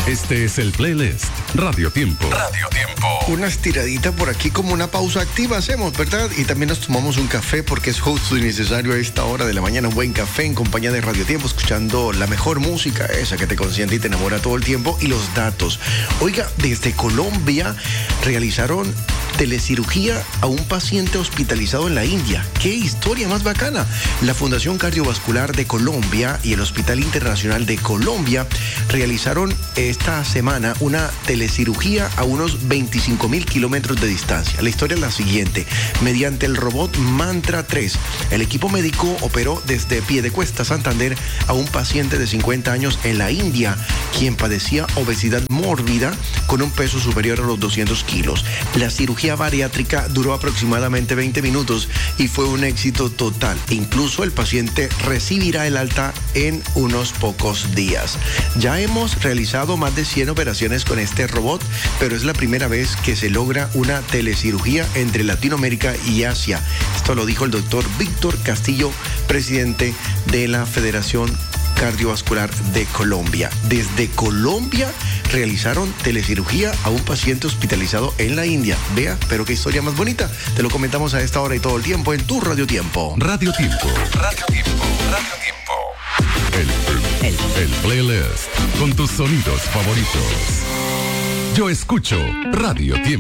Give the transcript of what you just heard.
Este es el playlist Radio Tiempo. Radio Tiempo. Una estiradita por aquí, como una pausa activa hacemos, ¿verdad? Y también nos tomamos un café porque es justo y necesario a esta hora de la mañana. Un buen café en compañía de Radio Tiempo, escuchando la mejor música, esa que te consiente y te enamora todo el tiempo, y los datos. Oiga, desde Colombia realizaron telecirugía a un paciente hospitalizado en la India. ¡Qué historia más bacana! La Fundación Cardiovascular de Colombia y el Hospital Internacional de Colombia realizaron esta semana una telecirugía a unos 25.000 kilómetros de distancia. La historia es la siguiente. Mediante el robot Mantra 3, el equipo médico operó desde Piedecuesta, Santander, a un paciente de 50 años en la India, quien padecía obesidad mórbida con un peso superior a los 200 kilos. La cirugía bariátrica duró aproximadamente 20 minutos y fue un éxito total. Incluso el paciente recibirá el alta en unos pocos días. Ya hemos realizado más de 100 operaciones con este robot, pero es la primera vez que se logra una telecirugía entre Latinoamérica y Asia. Esto lo dijo el doctor Víctor Castillo, presidente de la Federación Cardiovascular de Colombia. Desde Colombia realizaron telecirugía a un paciente hospitalizado en la India. Vea, pero qué historia más bonita. Te lo comentamos a esta hora y todo el tiempo en tu Radio Tiempo. Radio Tiempo. Radio Tiempo. Radio Tiempo. El playlist con tus sonidos favoritos. Yo escucho Radio Tiempo.